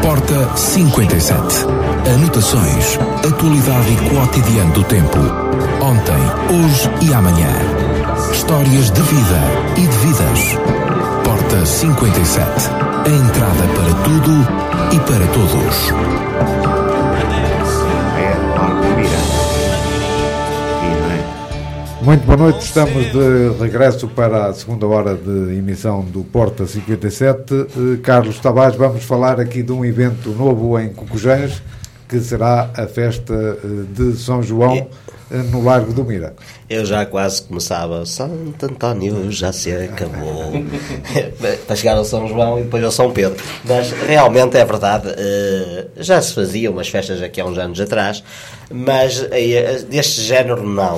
Porta 57. Anotações, atualidade e quotidiano do tempo. Ontem, hoje e amanhã. Histórias de vida e de vidas. Porta 57. A entrada para tudo e para todos. Muito boa noite, estamos de regresso para a segunda hora de emissão do Porta 57. Carlos Tavares, vamos falar aqui de um evento novo em Cocujães, que será a festa de São João no Largo do Mira. Eu já quase começava, Santo António já se acabou, para chegar ao São João e depois ao São Pedro. Mas realmente é verdade, já se faziam umas festas aqui há uns anos atrás, mas deste género não.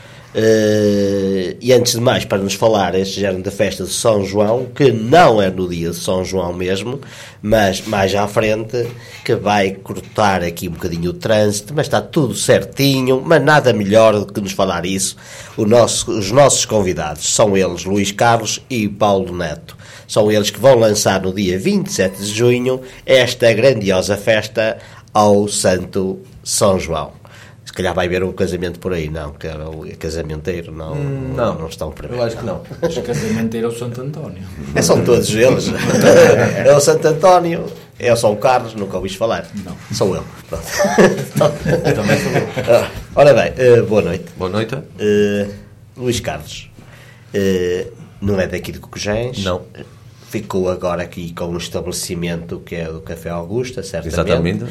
E antes de mais, para nos falar este género da festa de São João, que não é no dia de São João mesmo, mas mais à frente, que vai cortar aqui um bocadinho o trânsito, mas está tudo certinho, mas nada melhor do que nos falar isso. Os nossos convidados são eles, Luís Carlos e Paulo Neto. São eles que vão lançar no dia 27 de junho esta grandiosa festa ao Santo São João. Se calhar vai haver um casamento por aí, não, que era o casamenteiro, não estão para ver. Eu acho que não. Mas o casamenteiro é o Santo António. São todos eles. É o Santo António, é o São Carlos, nunca ouviste falar. Não. Sou eu. Eu também sou eu. Ora bem, boa noite. Boa noite. Luís Carlos, não é daqui de Cocujães? Não. Ficou agora aqui com um estabelecimento que é do Café Augusta, certamente. Exatamente.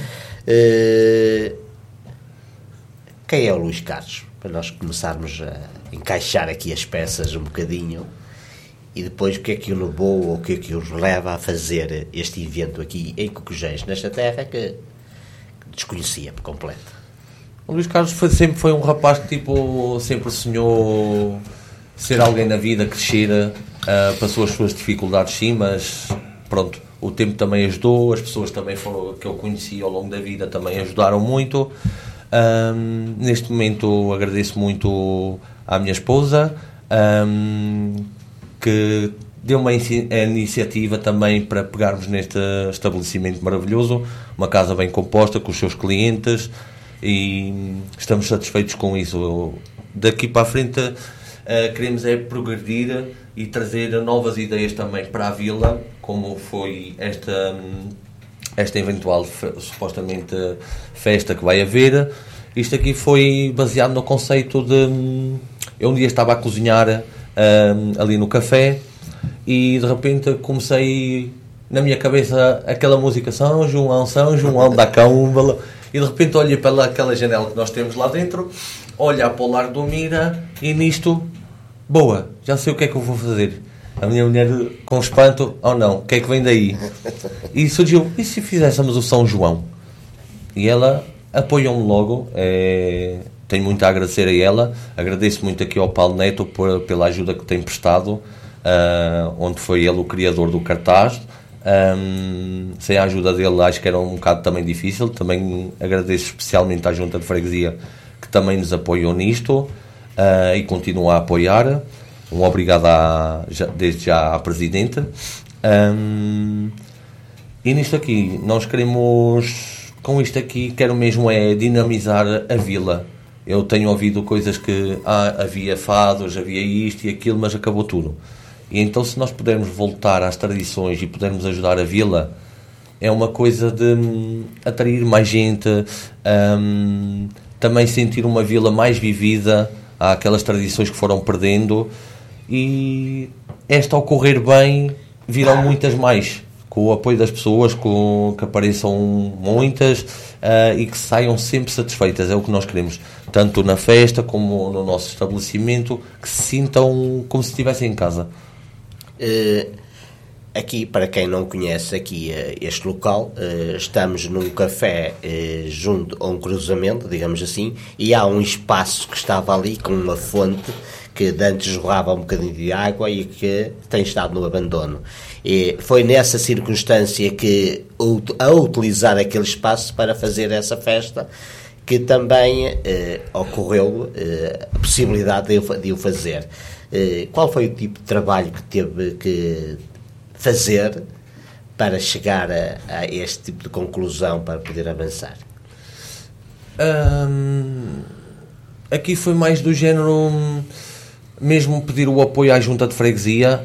Quem é o Luís Carlos? Para nós começarmos a encaixar aqui as peças um bocadinho e depois o que é que o levou ou o que é que os leva a fazer este evento aqui em Cocujães, nesta terra que desconhecia por completo. O Luís Carlos sempre foi um rapaz que sempre sonhou ser alguém na vida, crescer, passou as suas dificuldades sim, mas pronto, o tempo também ajudou, as pessoas também que eu conheci ao longo da vida também ajudaram muito. Neste momento agradeço muito à minha esposa, que deu uma iniciativa também para pegarmos neste estabelecimento maravilhoso, uma casa bem composta com os seus clientes, e estamos satisfeitos com isso. Daqui para a frente queremos progredir e trazer novas ideias também para a vila, como foi esta eventual supostamente festa que vai haver. Isto aqui foi baseado no conceito de... Eu um dia estava a cozinhar ali no café e de repente comecei na minha cabeça aquela música São João da Câmbala, e de repente olhei para aquela janela que nós temos lá dentro, olhar para o Largo do Mira e nisto, boa, já sei o que é que eu vou fazer. A minha mulher com espanto, não, o que é que vem daí? E surgiu, e se fizéssemos o São João? E ela apoiou-me logo, tenho muito a agradecer a ela, agradeço muito aqui ao Paulo Neto pela ajuda que tem prestado, onde foi ele o criador do cartaz. Sem a ajuda dele acho que era um bocado também difícil. Também agradeço especialmente à Junta de Freguesia, que também nos apoiou nisto, e continua a apoiar. Um obrigado desde já à Presidente. E nisto aqui, nós queremos, com isto aqui, quero mesmo dinamizar a vila. Eu tenho ouvido coisas que havia fados, havia isto e aquilo, mas acabou tudo. E então, se nós pudermos voltar às tradições e pudermos ajudar a vila, é uma coisa de atrair mais gente, também sentir uma vila mais vivida. Há aquelas tradições que foram perdendo, e esta ao correr bem virão muitas mais, com o apoio das pessoas, que apareçam muitas, e que saiam sempre satisfeitas. É o que nós queremos, tanto na festa como no nosso estabelecimento, que se sintam como se estivessem em casa. Aqui, para quem não conhece aqui este local, estamos num café junto a um cruzamento, digamos assim, e há um espaço que estava ali com uma fonte que de antes jorrava um bocadinho de água e que tem estado no abandono. E foi nessa circunstância que, a utilizar aquele espaço para fazer essa festa, que também ocorreu a possibilidade de o fazer. Qual foi o tipo de trabalho que teve que fazer para chegar a este tipo de conclusão, para poder avançar? Aqui foi mais do género, mesmo pedir o apoio à junta de freguesia,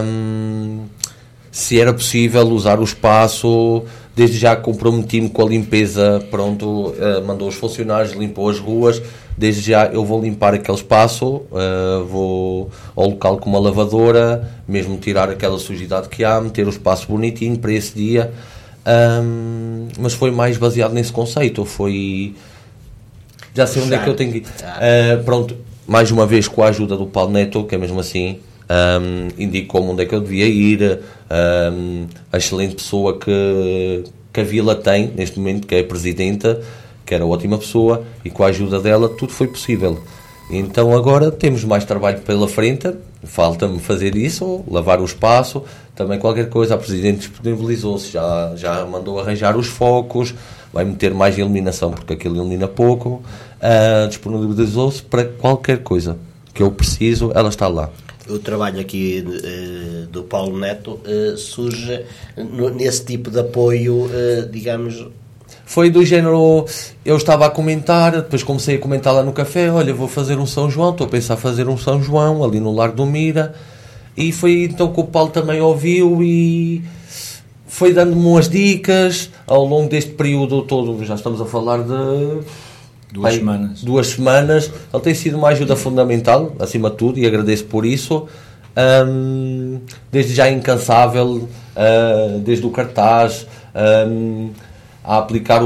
se era possível usar o espaço. Desde já comprometi-me com a limpeza, pronto, mandou os funcionários, limpou as ruas. Desde já eu vou limpar aquele espaço, vou ao local com uma lavadora, mesmo tirar aquela sujidade que há, meter o espaço bonitinho para esse dia. Mas foi mais baseado nesse conceito, foi... Já sei onde é que eu tenho que ir. Pronto, mais uma vez com a ajuda do Paulo Neto, que é mesmo assim, indicou-me onde é que eu devia ir, a excelente pessoa que a Vila tem neste momento, que é a Presidenta, que era ótima pessoa, e com a ajuda dela tudo foi possível. Então agora temos mais trabalho pela frente, falta-me fazer isso, lavar o espaço, também qualquer coisa, a Presidente disponibilizou-se, já mandou arranjar os focos, vai meter mais iluminação, porque aquilo ilumina pouco, disponibilizou-se para qualquer coisa que eu preciso, ela está lá. O trabalho aqui do Paulo Neto surge nesse tipo de apoio, digamos... Foi do género, eu estava a comentar, depois comecei a comentar lá no café, olha, vou fazer um São João, estou a pensar fazer um São João ali no Largo do Mira, e foi então que o Paulo também ouviu e foi dando-me umas dicas ao longo deste período todo. Já estamos a falar de 2 semanas. Ele tem sido uma ajuda fundamental, acima de tudo, e agradeço por isso. Desde já incansável, desde o cartaz, a aplicar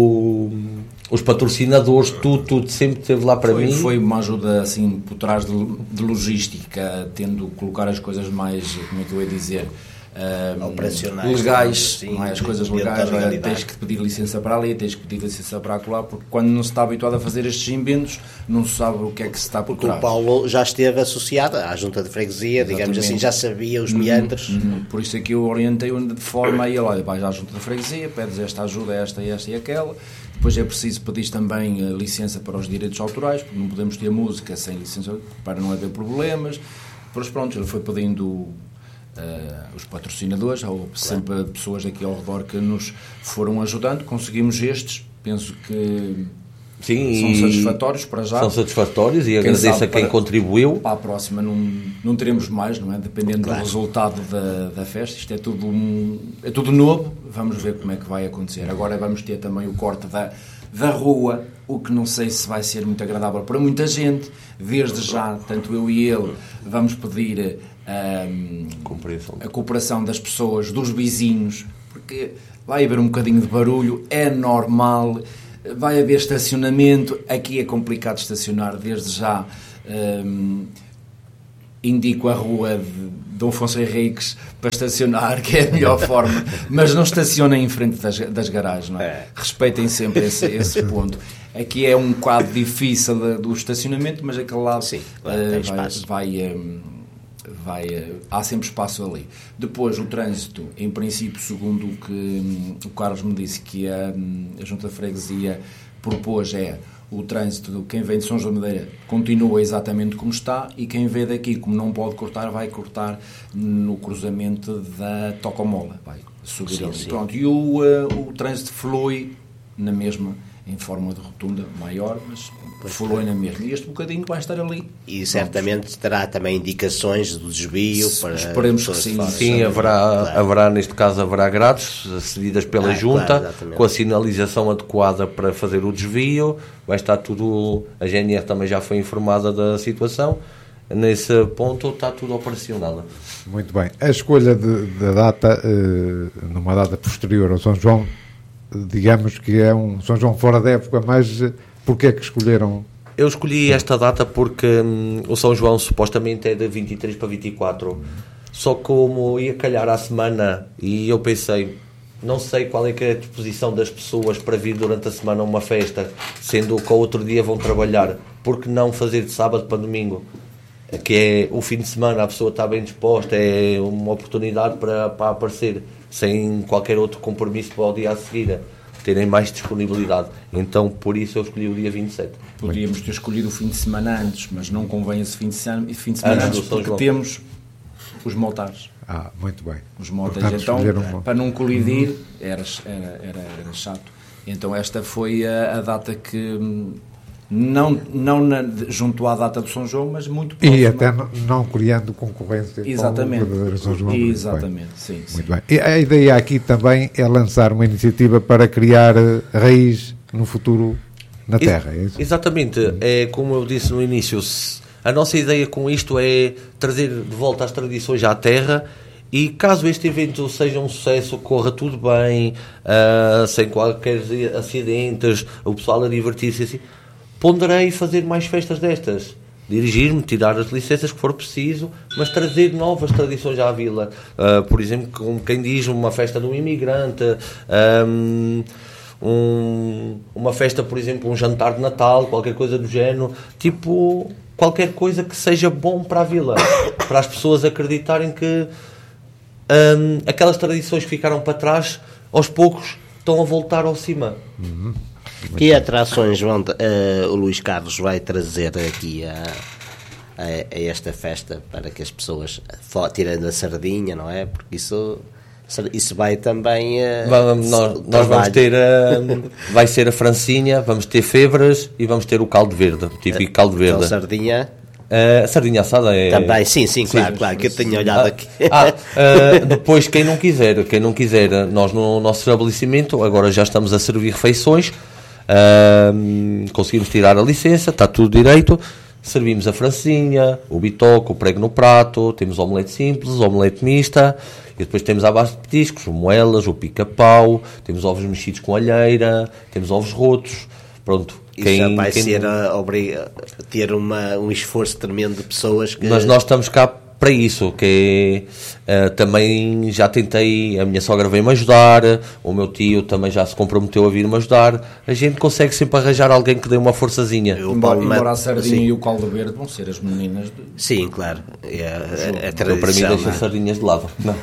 os patrocinadores, tudo sempre esteve lá para mim. Foi uma ajuda assim por trás de logística, tendo que colocar as coisas mais, como é que eu ia dizer, operacionais, legais, assim, mais coisas legais. Tens que pedir licença para ali, tens que pedir licença para acolá, porque quando não se está habituado a fazer estes inventos, não se sabe o que é que se está por trás. O Paulo já esteve associado à junta de freguesia, digamos assim, já sabia os meandros. Por isso é que eu orientei-o de forma a ele, olha, vais à junta de freguesia, pedes esta ajuda, esta e aquela. Depois é preciso pedir também licença para os direitos autorais, porque não podemos ter música sem licença, para não haver problemas. Depois pronto, ele foi pedindo os patrocinadores, ou sempre pessoas aqui ao redor que nos foram ajudando. Conseguimos estes, penso que sim, são satisfatórios para já. São satisfatórios e agradeço a quem contribuiu. Para a próxima não teremos mais, não é? Dependendo do resultado da festa. Isto é tudo novo, vamos ver como é que vai acontecer. Agora vamos ter também o corte da rua, o que não sei se vai ser muito agradável para muita gente. Desde já, tanto eu e ele, vamos pedir a cooperação das pessoas, dos vizinhos, porque vai haver um bocadinho de barulho, é normal, vai haver estacionamento, aqui é complicado estacionar. Desde já indico a rua de Dom Afonso Henriques para estacionar, que é a melhor forma, mas não estacionem em frente das garagens, não é? Respeitem sempre esse ponto. Aqui é um quadro difícil do estacionamento, mas aquele lado sim, há sempre espaço ali. Depois o trânsito, em princípio, segundo o que o Carlos me disse, que a Junta de Freguesia propôs, o trânsito, quem vem de São João da Madeira continua exatamente como está, e quem vem daqui, como não pode cortar, vai cortar no cruzamento da Tocomola, vai subir ali. Pronto, e o trânsito flui na mesma, em forma de rotunda maior, mas flui na mesma. E este bocadinho vai estar ali. E certamente terá também indicações do desvio para... Esperemos que sim. Sim, haverá, neste caso, haverá grades cedidas pela Junta, claro, com a sinalização adequada para fazer o desvio. Vai estar tudo... A GNR também já foi informada da situação. Nesse ponto está tudo operacional. Muito bem. A escolha da data, numa data posterior ao São João, digamos que é um São João fora da época, mas porquê é que escolheram? Eu escolhi esta data porque o São João supostamente é de 23 para 24, só como ia calhar à semana, e eu pensei, não sei qual é que é a disposição das pessoas para vir durante a semana a uma festa, sendo que ao outro dia vão trabalhar, porque não fazer de sábado para domingo, que é o fim de semana, a pessoa está bem disposta, é uma oportunidade para aparecer, sem qualquer outro compromisso para o dia a seguir, terem mais disponibilidade. Então, por isso eu escolhi o dia 27. Podíamos ter escolhido o fim de semana antes, mas não convém esse fim de semana antes, porque temos os motares. Muito bem. Os motas, Portanto, então, para não colidir, era chato. Então esta foi a data que, não junto à data do São João, mas muito próxima. E até não criando concorrência. Exatamente. Com o São João. Exatamente, sim. Muito bem. E a ideia aqui também é lançar uma iniciativa para criar raiz no futuro na Terra, é isso? Exatamente. É como eu disse no início, a nossa ideia com isto é trazer de volta as tradições à Terra. E caso este evento seja um sucesso, corra tudo bem, sem qualquer acidentes, o pessoal a divertir-se assim, ponderei fazer mais festas destas. Dirigir-me, tirar as licenças que for preciso, mas trazer novas tradições à vila. Por exemplo, como quem diz, uma festa do imigrante, uma festa, por exemplo, um jantar de Natal, qualquer coisa do género, tipo, qualquer coisa que seja bom para a vila, para as pessoas acreditarem que aquelas tradições que ficaram para trás, aos poucos, estão a voltar ao cima. Que atrações o Luís Carlos vai trazer aqui a esta festa para que as pessoas, tirando a sardinha, não é? Porque isso vai também... nós vamos ter... vai ser a francinha, vamos ter febras e vamos ter o caldo verde, típico caldo verde. Então, sardinha... A sardinha assada é... Também, sim, claro, que eu tenho olhado aqui. Depois, quem não quiser, nós no nosso estabelecimento, agora já estamos a servir refeições, conseguimos tirar a licença, está tudo direito, servimos a francinha, o bitoque, o prego no prato, temos omelete simples, omelete mista, e depois temos à base de petiscos, o moelas, o pica-pau, temos ovos mexidos com alheira, temos ovos rotos, pronto. Isso já vai ser ter um esforço tremendo de pessoas que... Mas nós estamos cá para isso, que também já tentei, a minha sogra veio-me ajudar, o meu tio também já se comprometeu a vir-me ajudar, a gente consegue sempre arranjar alguém que dê uma forçazinha. Embora a sardinha e o caldo verde vão ser as meninas Sim, claro, é tradição. Para mim deixa sardinhas de lado. Não.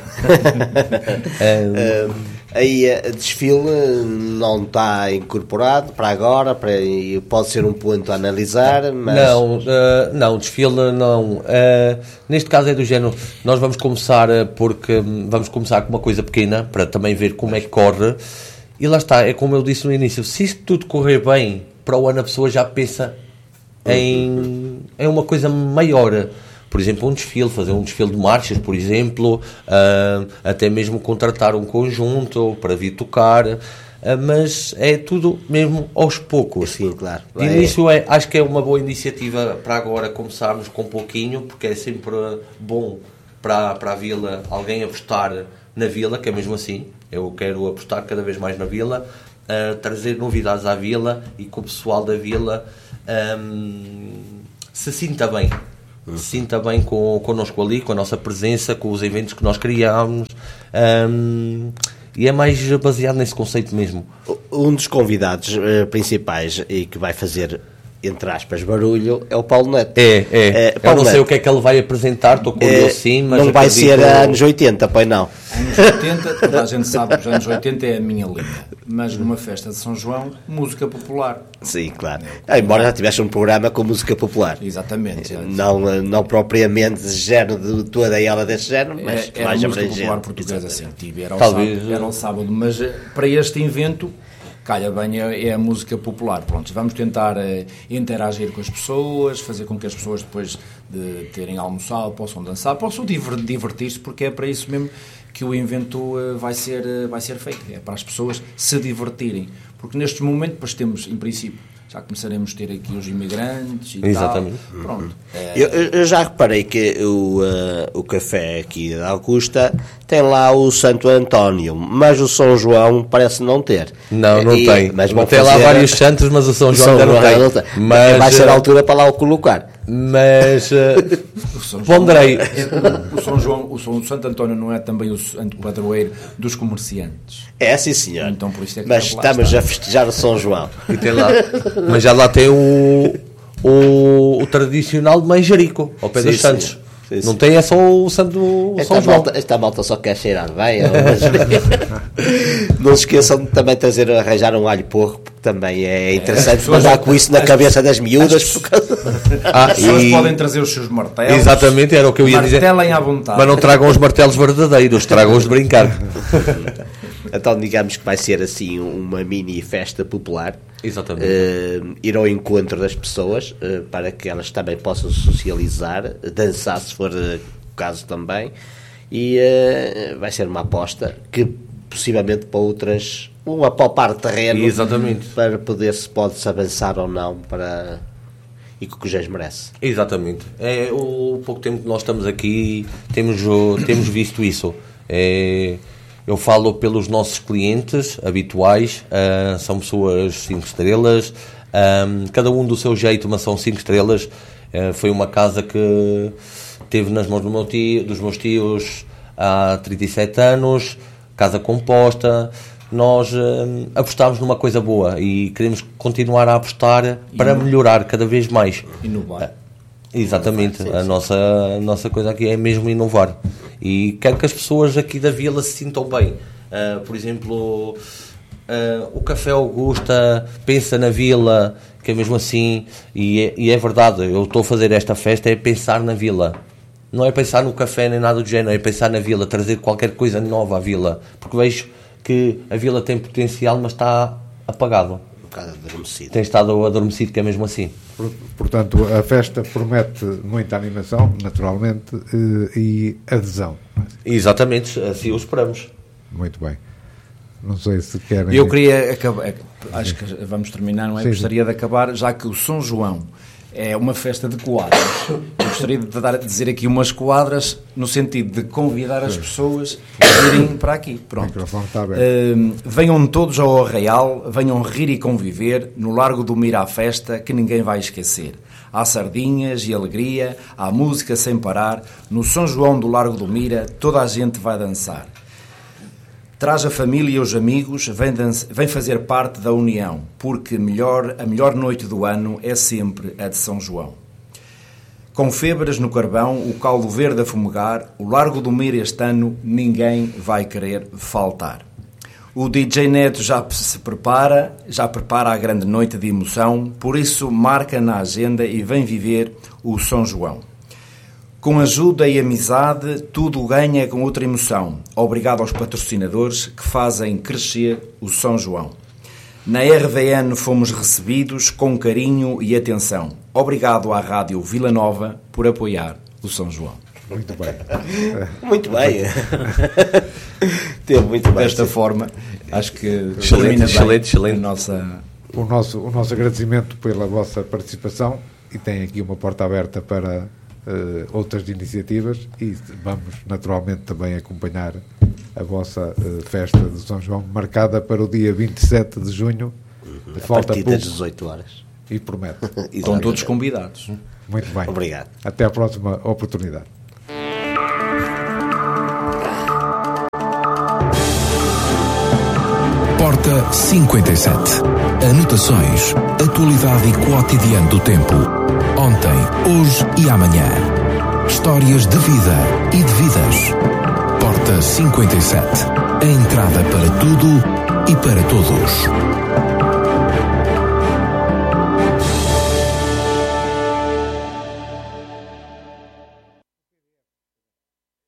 Aí o desfile não está incorporado para agora, pode ser um ponto a analisar, mas... Não, desfile não. Neste caso é do género, nós vamos começar com uma coisa pequena, para também ver como é que corre, e lá está, é como eu disse no início, se isto tudo correr bem, para o ano a pessoa já pensa em uma coisa maior. Por exemplo, fazer um desfile de marchas, por exemplo, até mesmo contratar um conjunto para vir tocar, mas é tudo mesmo aos poucos. Sim, claro. De início acho que é uma boa iniciativa para agora começarmos com um pouquinho, porque é sempre bom para a vila alguém apostar na vila, que é mesmo assim, eu quero apostar cada vez mais na vila, trazer novidades à vila e que o pessoal da vila se sinta bem. Se sinta bem connosco ali, com a nossa presença, com os eventos que nós criámos, e é mais baseado nesse conceito mesmo. Um dos convidados principais e que vai fazer, entre aspas, barulho, é o Paulo Neto. Eu não sei o que é que ele vai apresentar, estou curioso sim, mas não vai ser anos 80, pois não. Anos 80, toda a gente sabe que os anos 80 é a minha linha, mas numa festa de São João, música popular. Sim, claro. Embora já tivesse um programa com música popular. Exatamente. Não propriamente de género, de toda ela desse género, mas era mais música abrangente. Popular portuguesa, assim, Talvez. Era ao sábado, mas para este evento calha bem, é a música popular. Pronto, vamos tentar interagir com as pessoas, fazer com que as pessoas, depois de terem almoçado, possam dançar, possam divertir-se, porque é para isso mesmo que o evento vai ser feito. É para as pessoas se divertirem. Porque neste momento, depois temos, em princípio, já começaremos a ter aqui os imigrantes e Exatamente. Tal. Pronto. Eu já reparei que o café aqui da Augusta tem lá o Santo António, mas o São João parece não ter. Não tem. Mas tem lá vários santos, mas o São João ainda não tem. Mas vai ser a altura para lá o colocar. Mas ponderei. O Santo António não é também o santo padroeiro dos comerciantes? É, sim, senhor. Então, por isso é que mas estamos a festejar o São João. E tem lá, mas já lá tem o tradicional de Manjerico, ao pé dos Santos. Sim. Não tem, é só o Santo São João. Esta malta só quer cheirar bem. Não se esqueçam de também arranjar um alho porco, também é interessante mandar com isso na cabeça das miúdas. As pessoas podem trazer os seus martelos. Exatamente, era o que eu ia dizer. Martelem à vontade. Mas não tragam os martelos verdadeiros, tragam-os de brincar. Então digamos que vai ser assim uma mini festa popular. Exatamente. Ir ao encontro das pessoas para que elas também possam socializar, dançar se for o caso também, e vai ser uma aposta que possivelmente para outras, um apalpar terreno. Exatamente. Para poder se pode-se avançar ou não para... e que o Cujés merece. Exatamente. É o pouco tempo que nós estamos aqui, temos visto isso. Eu falo pelos nossos clientes habituais, são pessoas 5 estrelas, cada um do seu jeito, mas são 5 estrelas. Foi uma casa que teve nas mãos dos meus tios há 37 anos, casa composta. Nós apostámos numa coisa boa e queremos continuar a apostar para melhorar cada vez mais. Inovar. Exatamente, a nossa coisa aqui é mesmo inovar e quero que as pessoas aqui da vila se sintam bem. Por exemplo, o Café Augusta pensa na vila, que é mesmo assim, e é verdade, eu estou a fazer esta festa é pensar na vila, não é pensar no café nem nada do género, é pensar na vila, trazer qualquer coisa nova à vila, porque vejo que a vila tem potencial, mas está apagado. Adormecido. Tem estado adormecido, que é mesmo assim. Portanto, a festa promete muita animação, naturalmente, e adesão. Exatamente, assim o esperamos. Muito bem. Não sei se querem... Eu queria acabar, acho que vamos terminar, não é? Sim. Gostaria de acabar, já que o São João é uma festa de quadras. Eu gostaria de dizer aqui umas quadras no sentido de convidar as pessoas a virem para aqui. Pronto. O microfone está aberto. Venham todos ao Arraial, venham rir e conviver no Largo do Mira à festa que ninguém vai esquecer. Há sardinhas e alegria, há música sem parar. No São João do Largo do Mira toda a gente vai dançar. Traz a família e os amigos, vem fazer parte da união, porque a melhor noite do ano é sempre a de São João. Com febras no carvão, o caldo verde a fumegar, o Largo do Mira este ano ninguém vai querer faltar. O DJ Neto já prepara a grande noite de emoção, por isso marca na agenda e vem viver o São João. Com ajuda e amizade, tudo ganha com outra emoção. Obrigado aos patrocinadores que fazem crescer o São João. Na RVN fomos recebidos com carinho e atenção. Obrigado à Rádio Vila Nova por apoiar o São João. Muito bem. Muito bem. Teve muito bem. Desta forma, acho que excelente. O nosso agradecimento pela vossa participação e tem aqui uma porta aberta para outras iniciativas e vamos naturalmente também acompanhar a vossa festa de São João, marcada para o dia 27 de junho. A partir das 18 horas. E promete. Estão todos convidados. Muito bem. Obrigado. Até à próxima oportunidade. Porta 57. Anotações, atualidade e cotidiano do tempo. Ontem, hoje e amanhã. Histórias de vida e de vidas. Porta 57. A entrada para tudo e para todos.